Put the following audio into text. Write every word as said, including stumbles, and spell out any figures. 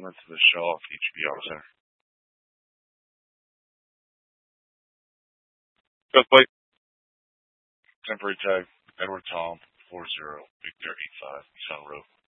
compliments of the show off H B Auto Center. Good play. Temporary tag. Edward Tom. Four zero. Victor eight five. Sun Road.